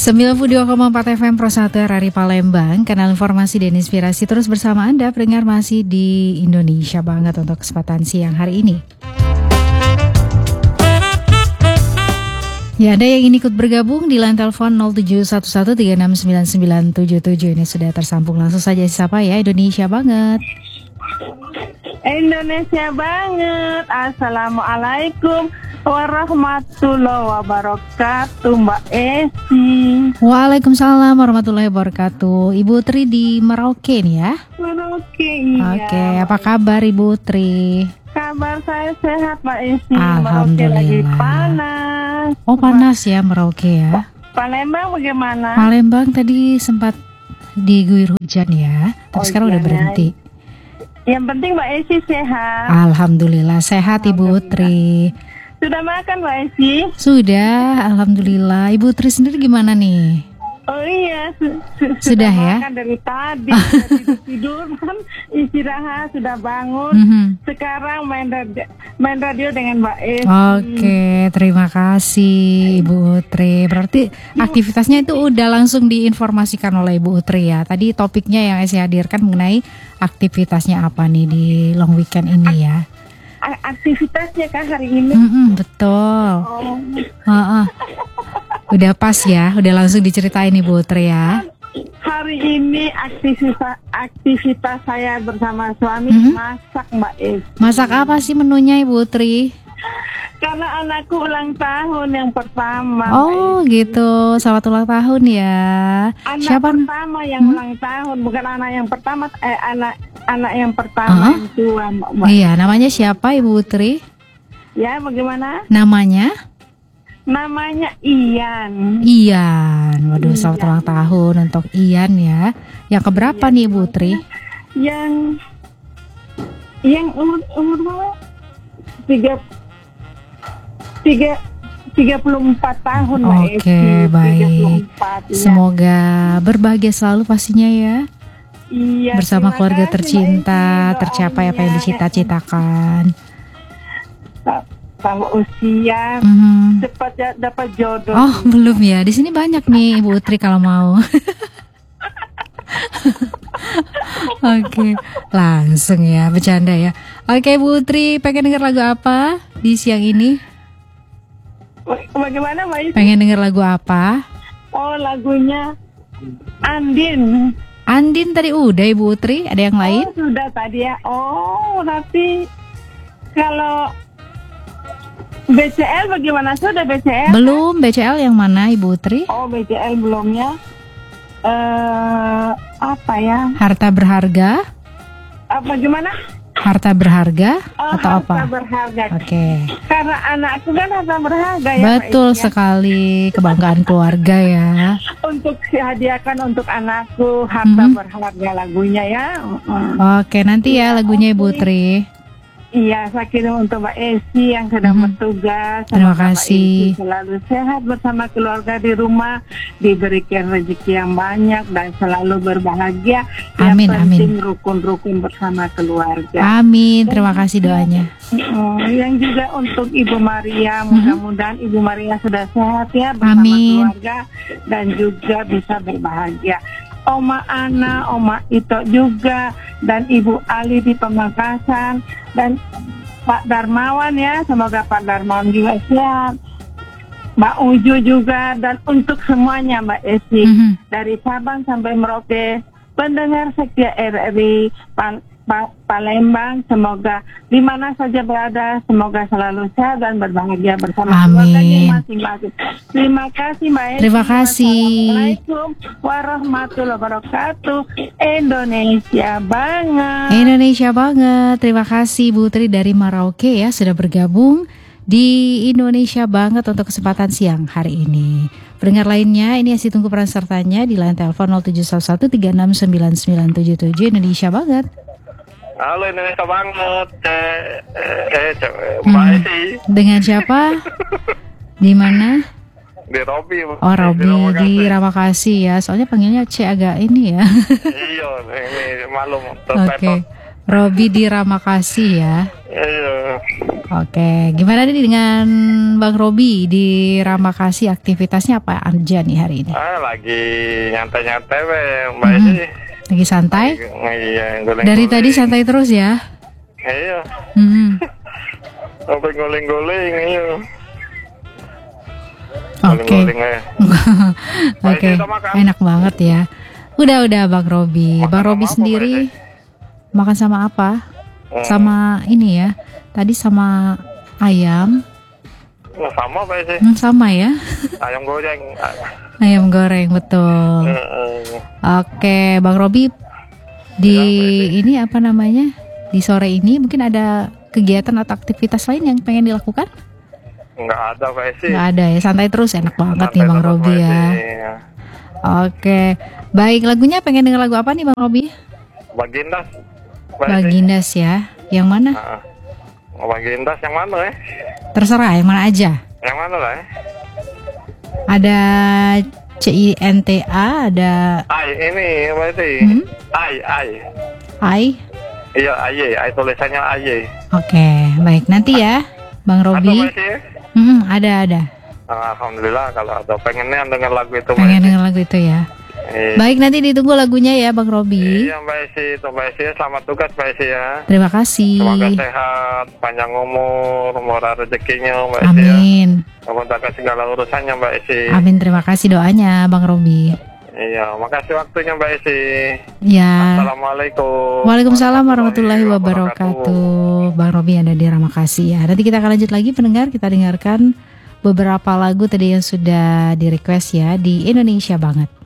92,4 FM Pro 1 RRI Palembang, kanal informasi dan inspirasi terus bersama Anda, pendengar masih di Indonesia banget untuk kesempatan siang hari ini. Ya, Anda yang ingin ikut bergabung di line telepon 0711369977 ini sudah tersambung, langsung saja siapa ya, Indonesia banget. Indonesia banget. Assalamualaikum warahmatullahi wabarakatuh, Mbak Esi. Waalaikumsalam warahmatullahi wabarakatuh. Ibu Tri di Merauke nih ya? Merauke, iya. Oke, apa kabar Ibu Tri? Kabar saya sehat, Mbak Esi. Alhamdulillah. Merauke lagi panas. Oh, panas ya Merauke ya? Palembang bagaimana? Palembang tadi sempat diguyur hujan ya, tapi sekarang udah berhenti. Yang penting Mbak Esi sehat. Alhamdulillah sehat Ibu Tri. Sudah makan Mbak Esi? Sudah, alhamdulillah. Ibu Tri sendiri gimana nih? Oh iya, sudah ya? Makan dari tadi, tidur kan, istirahat, sudah bangun. Sekarang main radio dengan Mbak Esi. Oke, terima kasih Ibu Tri. Berarti aktivitasnya itu udah langsung diinformasikan oleh Ibu Tri ya. Tadi topiknya yang saya hadirkan mengenai aktivitasnya apa nih di long weekend ini ya. Aktivitasnya kan hari ini? Betul. Udah pas ya, udah langsung diceritain Ibu Tri ya. Hari ini aktivitas saya bersama suami masak Mbak Es. Masak apa sih menunya Ibu Tri? Karena anakku ulang tahun yang pertama. Oh gitu, selamat ulang tahun ya. Anak siapa? Pertama yang ulang tahun, bukan anak yang pertama, anak yang pertama yang tua Mbak. Iya, namanya siapa Ibu Tri? Ya, bagaimana? Namanya? Namanya Ian. Ian, waduh selamat ulang tahun untuk Ian ya. Yang keberapa nih Ibu Tri? Yang umur berapa? 34 tahun Mbak Esi. Oke, baik. 34, ya. Semoga berbahagia selalu pastinya ya. Iya, bersama keluarga tercinta, tercapai apa yang ya. dicita-citakan. Tambah usia, cepat dapat jodoh. Oh, belum ya. Di sini banyak nih Ibu Tri kalau mau. Oke, langsung ya, bercanda ya. Oke, Bu Tri, pengen denger lagu apa di siang ini? Bagaimana Mbak Isi? Pengen denger lagu apa? Oh, lagunya Andin. Andin tadi udah Ibu Tri, ada yang lain? Oh, sudah tadi ya. Oh, tapi kalau BCL bagaimana? Sudah BCL? Belum, BCL yang mana Ibu Tri? Oh, BCL belumnya. Apa ya? Harta berharga? Apa gimana? Harta berharga atau apa? Harta berharga. Oke. Karena anakku kan harta berharga ya. Betul sekali, kebanggaan keluarga ya. Untuk dihadiahkan untuk anakku harta berharga lagunya ya. Oke, nanti ya lagunya Ibu Tri. Iya, saya kirim untuk Mbak Esi yang sedang bertugas. Terima kasih. Mbak Esi selalu sehat bersama keluarga di rumah, diberikan rezeki yang banyak dan selalu berbahagia. Amin, yang penting rukun-rukun bersama keluarga. Amin, terima kasih doanya. Yang juga untuk Ibu Maria, mudah-mudahan Ibu Maria sudah sehat ya bersama keluarga dan juga bisa berbahagia. Oma Ana, Oma Ito juga, dan Ibu Ali di Pamekasan, dan Pak Darmawan ya, semoga Pak Darmawan juga sehat. Mbak Uju juga, dan untuk semuanya Mbak Esi, dari Sabang sampai Merauke, pendengar setia RRI Palembang, semoga di mana saja berada, semoga selalu sehat dan berbahagia bersama keluarganya masing-masing. Terima kasih Mbak Esi. Terima kasih. Assalamualaikum warahmatullahi wabarakatuh. Indonesia banget. Indonesia banget. Terima kasih Bu Tri dari Merauke ya sudah bergabung di Indonesia banget untuk kesempatan siang hari ini. Pendengar lainnya, ini masih tunggu peran sertanya di line telepon 0711369977 Indonesia banget. Halo Indonesia banget, Mbak Esi. Dengan siapa? Di mana? Di Robi. Oh, Robi di Ramakasi ya. Soalnya panggilnya C agak ini ya. Iya, ini malum. Oke. Robi di Ramakasi ya. Iya. Oke, gimana nih dengan Bang Robi di Ramakasi, aktivitasnya apa aja nih hari ini? Lagi nyantai-nyantai Mbak Esi. Lagi santai? Iya, guling-guling. Dari tadi santai terus ya? Iya. Sampai guling-guling, iya. Oke. Guling-guling ya. Oke, enak banget ya. Udah Bang Robi. Bang Robi apa, sendiri makan sama apa? Sama ini ya. Tadi sama ayam. Sama Mbak Esi. Sama ya. Ayam goreng. Ayam goreng, betul. Oke, Bang Robi di ini apa namanya? Di sore ini mungkin ada kegiatan atau aktivitas lain yang pengen dilakukan? Enggak ada Mbak Esi. Enggak ada ya, santai terus, enak banget nih Bang Robi ya. Oke, baik, lagunya pengen denger lagu apa nih Bang Robi? Bagindas. Bagindas ya, yang mana? Bagindas yang mana ya? Terserah, yang mana aja. Yang mana lah ya? Ada CINTA, ada Ini apa itu? Ai. I. Iya, ai tulisannya ai. Oke, baik, nanti ya Bang Robi. Ada. Alhamdulillah kalau ada pengennya dengar lagu itu. Pengen dengar lagu itu ya. Baik, nanti ditunggu lagunya ya Bang Robi. Iya Mbak Esi, selamat tugas Mbak Esi ya. Terima kasih. Semoga sehat, panjang umur, murah rezekinya Mbak Esi. Amin. Memudahkan segala urusannya Mbak Esi. Amin, terima kasih doanya Bang Robi. Iya, makasih waktunya Mbak Esi. Ya. Assalamualaikum. Waalaikumsalam warahmatullahi wabarakatuh. Bang Robi ada di Ramakasi ya. Nanti kita akan lanjut lagi pendengar, kita dengarkan beberapa lagu tadi yang sudah di request ya di Indonesia Banget.